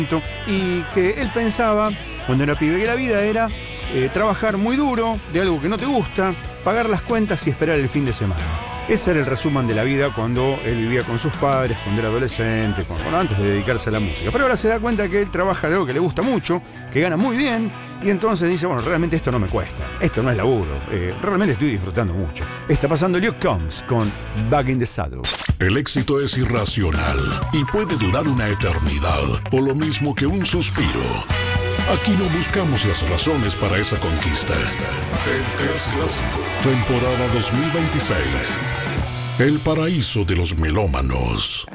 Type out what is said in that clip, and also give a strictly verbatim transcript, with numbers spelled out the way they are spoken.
y que él pensaba, cuando era pibe, que la vida era eh, trabajar muy duro de algo que no te gusta, pagar las cuentas y esperar el fin de semana. Ese era el resumen de la vida cuando él vivía con sus padres, cuando era adolescente, cuando, bueno, antes de dedicarse a la música. Pero ahora se da cuenta que él trabaja de algo que le gusta mucho, que gana muy bien, y entonces dice, bueno, realmente esto no me cuesta, esto no es laburo, eh, realmente estoy disfrutando mucho. Está pasando Luke Combs con Back in the Saddle. El éxito es irracional y puede durar una eternidad, o lo mismo que un suspiro. Aquí no buscamos las razones para esa conquista. El Es Clásico, temporada dos mil veintiséis. El paraíso de los melómanos.